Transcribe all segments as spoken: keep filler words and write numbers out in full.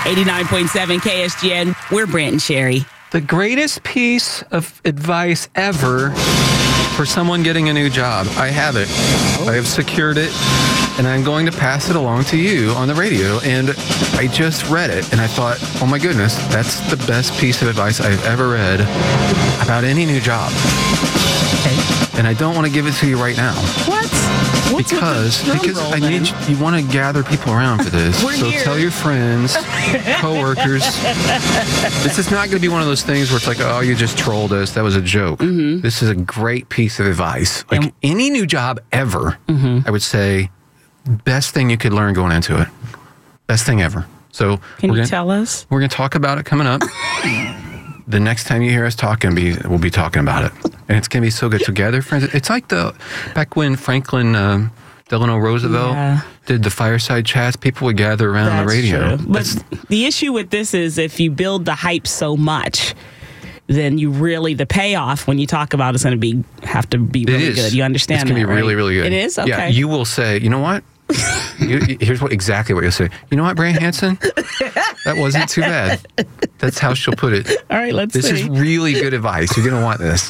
eighty-nine point seven K S G N. We're Brant and Sherry. The greatest piece of advice ever for someone getting a new job. I have it. I have secured it, and I'm going to pass it along to you on the radio. And I just read it, and I thought, oh my goodness, that's the best piece of advice I've ever read about any new job. Okay. And I don't want to give it to you right now. What? What's because with the because drum roll, I then? need you, you want to gather people around for this. We're so here. tell your friends, coworkers. This is not going to be one of those things where it's like, oh, you just trolled us. That was a joke. Mm-hmm. This is a great piece of advice. Like And- any new job ever, Mm-hmm. I would say, best thing you could learn going into it. Best thing ever. So Can we're you gonna, tell us? We're going to talk about it coming up. The next time you hear us talking, be we'll be talking about it, and it's going to be so good. So gather friends. It's like the back when Franklin um, Delano Roosevelt Yeah. did the fireside chats. People would gather around on the That's radio. true. But That's- the issue with this is if you build the hype so much, then you really, the payoff when you talk about it's going to be have to be it really is. good. You understand It's going to that, be really, right? really good. It is? Okay. Yeah, you will say, you know what? you, you- here's what exactly what you'll say. You know what, Brant Hansen? That wasn't too bad. That's how she'll put it. All right, let's This see. is really good advice. You're going to want this.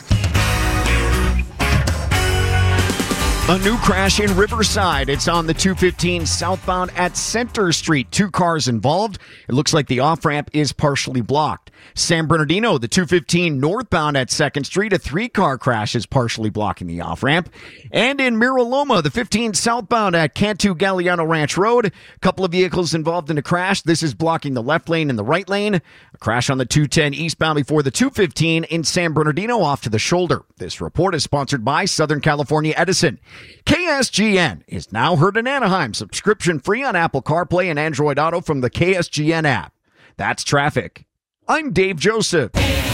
A new crash in Riverside. It's on the two fifteen southbound at Center Street. Two cars involved. It looks like the off-ramp is partially blocked. San Bernardino, the two fifteen northbound at second Street. A three-car crash is partially blocking the off-ramp. And in Mira Loma, the fifteen southbound at Cantu Galliano Ranch Road. A couple of vehicles involved in a crash. This is blocking the left lane and the right lane. A crash on the two ten eastbound before the two fifteen in San Bernardino off to the shoulder. This report is sponsored by Southern California Edison. K S G N is now heard in Anaheim. Subscription free on Apple CarPlay and Android Auto from the K S G N app. That's traffic. I'm Dave Joseph.